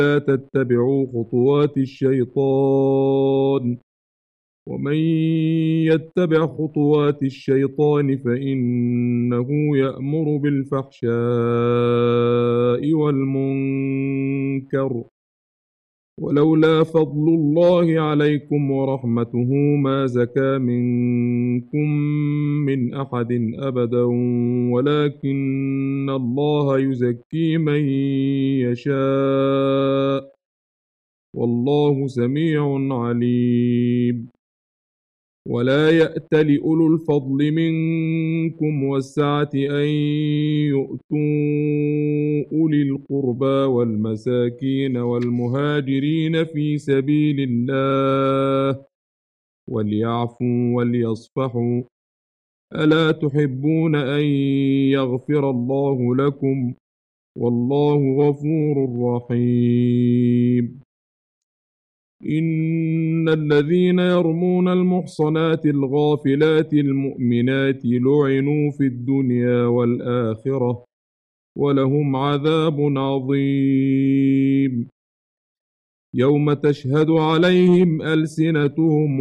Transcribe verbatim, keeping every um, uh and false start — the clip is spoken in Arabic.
لا تتبعوا خطوات الشيطان ومن يتبع خطوات الشيطان فإنه يأمر بالفحشاء والمنكر ولولا فضل الله عليكم ورحمته ما زكى منكم من أحد أبدا ولكن الله يزكي من يشاء والله سميع عليم ولا يأت لأولو الفضل منكم والسعة أن يؤتوا أولي القربى والمساكين والمهاجرين في سبيل الله وليعفوا وليصفحوا ألا تحبون أن يغفر الله لكم والله غفور رحيم إن الذين يرمون المحصنات الغافلات المؤمنات لعنوا في الدنيا والآخرة ولهم عذاب عظيم يوم تشهد عليهم ألسنتهم